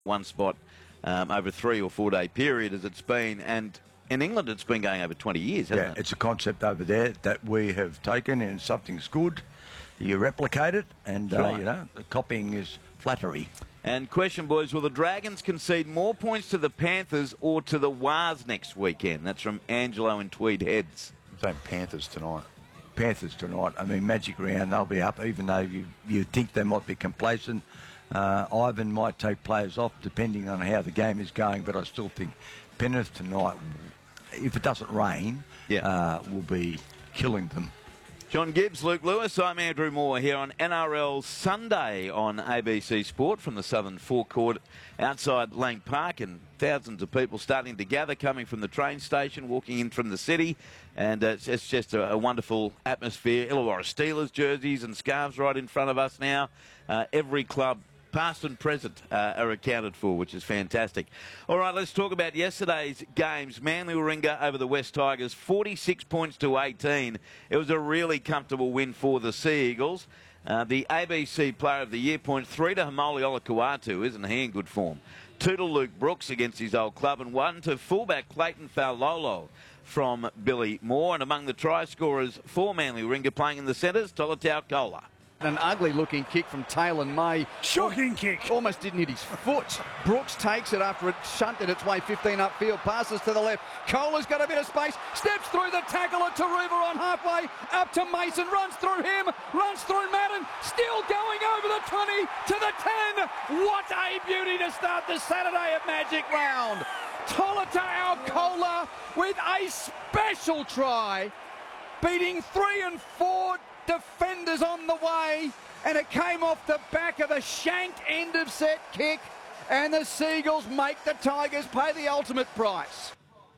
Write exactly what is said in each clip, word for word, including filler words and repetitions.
one spot um, over a three or four day period as it's been, and in England it's been going over twenty years, hasn't yeah, it? It's a concept over there that we have taken, and something's good, you replicate it, and uh, right. you know, the copying is flattery. And question, boys, will the Dragons concede more points to the Panthers or to the Wars next weekend? That's from Angelo in Tweed Heads. I'm saying Panthers tonight. Panthers tonight. I mean, Magic Round, they'll be up, even though you, you think they might be complacent. Uh, Ivan might take players off depending on how the game is going, but I still think Penrith tonight, if it doesn't rain, yeah. uh, will be killing them. John Gibbs, Luke Lewis, I'm Andrew Moore here on N R L Sunday on A B C Sport from the Southern Forecourt outside Lang Park, and thousands of people starting to gather, coming from the train station, walking in from the city, and uh, it's, it's just a, a wonderful atmosphere. Illawarra Steelers jerseys and scarves right in front of us now. Uh, every club, past and present, uh, are accounted for, which is fantastic. All right, let's talk about yesterday's games. Manly Warringah over the West Tigers, forty-six points to eighteen. It was a really comfortable win for the Sea Eagles. Uh, the A B C Player of the Year point three to Hamoli Olakuatu, isn't he in good form? Two to Luke Brooks against his old club, and one to fullback Clayton Faulolo from Billy Moore. And among the try scorers for Manly Warringah playing in the centres, Tolatau Kola. An ugly-looking kick from Taylor May. Shocking kick. Almost didn't hit his foot. Brooks takes it after it shunted its way fifteen upfield. Passes to the left. Cola's got a bit of space. Steps through the tackle at Taruva on halfway. Up to Mason. Runs through him. Runs through Madden. Still going over the twenty to the ten. What a beauty to start the Saturday at Magic Round. Tolatau Kola with a special try. Beating three and four defenders on the way, and it came off the back of a shanked end of set kick, and the Seagulls make the Tigers pay the ultimate price.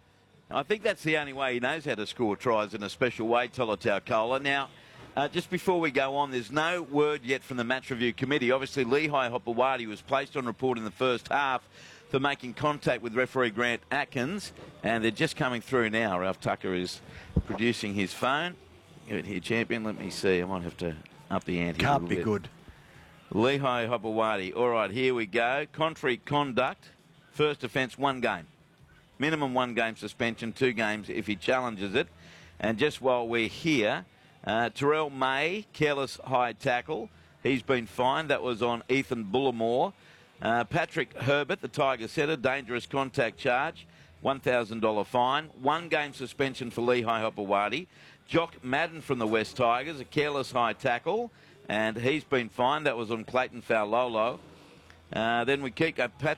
I think that's the only way he knows how to score tries in a special way, Tolatau Kola. Now, uh, just before we go on, there's no word yet from the match review committee. Obviously, Lehigh Hopewadi was placed on report in the first half for making contact with referee Grant Atkins, and they're just coming through now. Ralph Tucker is producing his phone. Give it here, champion. Let me see. I might have to up the ante. Can't be bit. good. Lehigh Hopewadi. All right, here we go. Contrary conduct. First offence, one game. Minimum one game suspension, two games if he challenges it. And just while we're here, uh, Terrell May, careless high tackle. He's been fined. That was on Ethan Bullimore. Uh, Patrick Herbert, the Tiger setter, dangerous contact charge, one thousand dollars fine. One game suspension for Lehigh Hopewadi. Jock Madden from the West Tigers, a careless high tackle, and he's been fined. That was on Clayton Faulolo. Uh, then we keep uh, Patrick